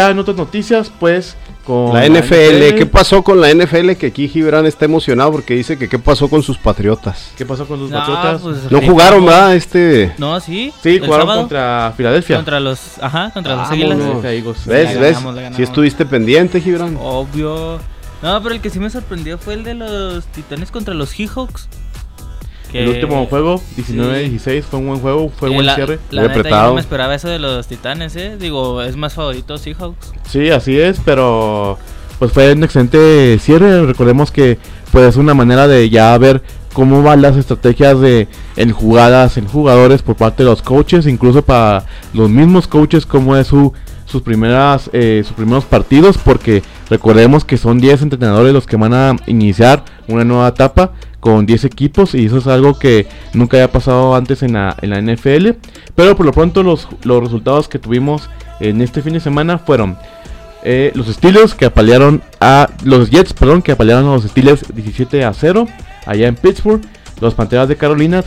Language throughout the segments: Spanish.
ya en otras noticias, pues, con la NFL, ¿qué pasó con la NFL? Que aquí Gibran está emocionado porque dice que qué pasó con sus Patriotas. ¿Qué pasó con los Patriotas? Pues, no jugaron, ¿verdad? No, sí. Sí, jugaron sábado contra Filadelfia. Contra los Águilas. ¿Ves? ¿Sí estuviste pendiente, Gibran? Obvio. No, pero el que sí me sorprendió fue el de los Titanes contra los Seahawks. El último juego, 19-16, fue un buen juego, fue un buen cierre. La neta, yo no me esperaba eso de los Titanes, Digo, es más favorito Seahawks. Sí, así es, pero pues fue un excelente cierre. Recordemos que pues es una manera de ya ver cómo van las estrategias en jugadas, en jugadores por parte de los coaches, incluso para los mismos coaches, cómo es sus primeros partidos, porque recordemos que son 10 entrenadores los que van a iniciar una nueva etapa con 10 equipos, y eso es algo que nunca había pasado antes en la NFL. Pero por lo pronto los resultados que tuvimos en este fin de semana fueron los Steelers que apalearon a los Jets, que apalearon a los Steelers 17-0 allá en Pittsburgh. Los Panteras de Carolina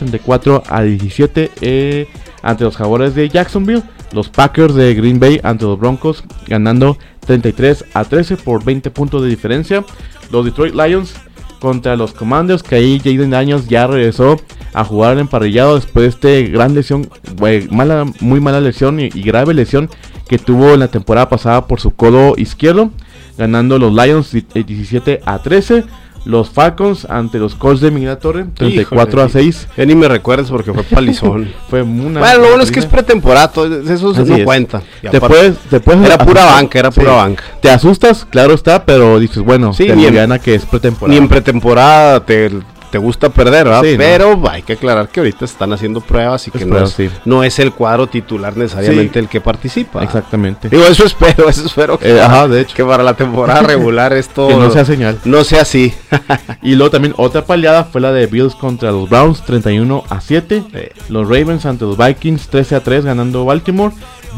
34-17 ante los Jaguares de Jacksonville. Los Packers de Green Bay ante los Broncos ganando 33-13 por 20 puntos de diferencia. Los Detroit Lions contra los Commanders, que ahí Jayden Daniels ya regresó a jugar emparrillado después de esta gran lesión, muy mala lesión y grave lesión que tuvo en la temporada pasada por su codo izquierdo, ganando los Lions 17-13. Los Falcons ante los Colts de Miguel Torre 34-6. Ya ni me recuerdes porque fue palizón. Bueno, lo bueno es que es pretemporada, eso no cuenta. Te puedes era pura banca. Te asustas, claro está, pero dices, bueno, sí, te gana que es pretemporada. Ni en pretemporada te gusta perder, ¿verdad? Sí, pero hay que aclarar que ahorita están haciendo pruebas y que no es el cuadro titular necesariamente el que participa. Exactamente. Digo, eso espero que, de hecho, que para la temporada regular esto que no sea señal. No sea así. Y luego también otra paliada fue la de Bills contra los Browns 31-7. Los Ravens ante los Vikings 13-3 ganando Baltimore.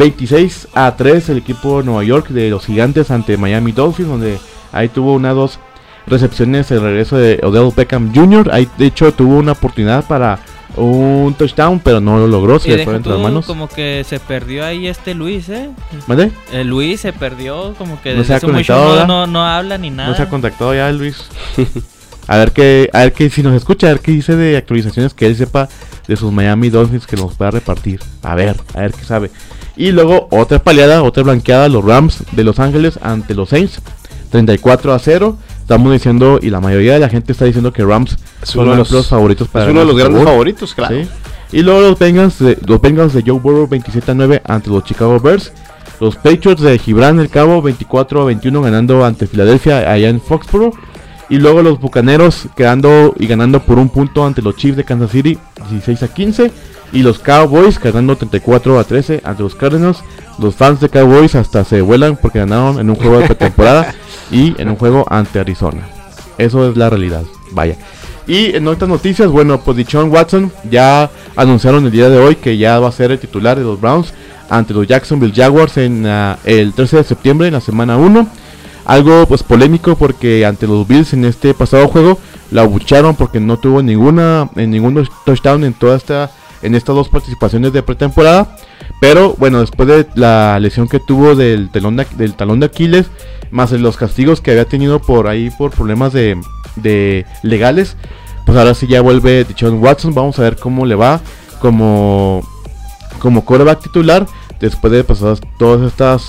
26-3 el equipo de Nueva York de los Gigantes ante Miami Dolphins, donde ahí tuvo 2 recepciones el regreso de Odell Beckham Jr. Ahí de hecho tuvo una oportunidad para un touchdown, pero no lo logró, se le fue entre las manos. Como que se perdió ahí Luis, ¿Vale? Luis se perdió, como que no se ha conectado, no habla ni nada. No se ha contactado ya Luis. a ver que si nos escucha, a ver qué dice de actualizaciones, que él sepa de sus Miami Dolphins, que nos pueda repartir. A ver qué sabe. Y luego otra paliada, otra blanqueada, los Rams de Los Ángeles ante los Saints 34-0. Estamos diciendo, y la mayoría de la gente está diciendo, que Rams son uno de los favoritos para es uno de los grandes favoritos, claro. ¿Sí? Y luego los Bengals de Joe Burrow 27-9 ante los Chicago Bears. Los Patriots de Gibran El Cabo 24-21 ganando ante Filadelfia allá en Foxborough. Y luego los Bucaneros ganando por un punto ante los Chiefs de Kansas City 16-15. Y los Cowboys ganando 34-13 ante los Cardinals. Los fans de Cowboys hasta se vuelan porque ganaron en un juego de pretemporada y en un juego ante Arizona. Eso es la realidad, vaya. Y en otras noticias, bueno, pues Deshaun Watson ya anunciaron el día de hoy que ya va a ser el titular de los Browns ante los Jacksonville Jaguars en el 13 de septiembre, en la semana 1. Algo pues polémico porque ante los Bills en este pasado juego la abucharon porque no tuvo ningún touchdown en estas 2 participaciones de pretemporada. Pero bueno, después de la lesión que tuvo del talón de Aquiles, más los castigos que había tenido por problemas de legales, pues ahora sí ya vuelve Deshaun Watson. Vamos a ver cómo le va como quarterback titular después de pasar todas estas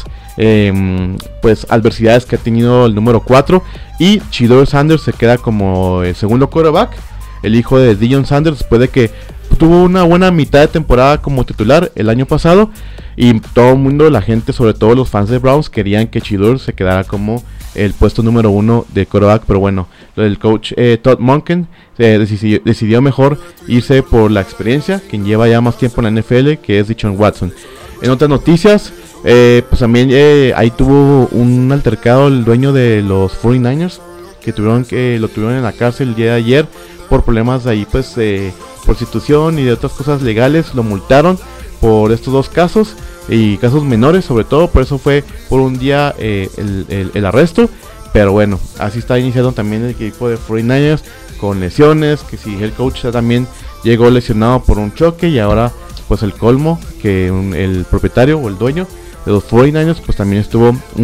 pues adversidades que ha tenido el número 4. Y Shedeur Sanders se queda como el segundo quarterback, el hijo de Deion Sanders, después de que tuvo una buena mitad de temporada como titular el año pasado. Y todo el mundo, la gente, sobre todo los fans de Browns, querían que Shedeur se quedara como el puesto número 1 de quarterback. Pero bueno, el coach Todd Monken decidió mejor irse por la experiencia, quien lleva ya más tiempo en la NFL, que es Deshaun Watson. En otras noticias, pues también ahí tuvo un altercado el dueño de los 49ers, que lo tuvieron en la cárcel el día de ayer por problemas de ahí, pues prostitución y de otras cosas legales. Lo multaron por estos 2 casos y casos menores, sobre todo, por eso fue por un día el arresto. Pero bueno, así está iniciando también el equipo de 49ers con lesiones, que si el coach también llegó lesionado por un choque, y ahora pues el colmo, que el propietario o el dueño de los 49ers pues también estuvo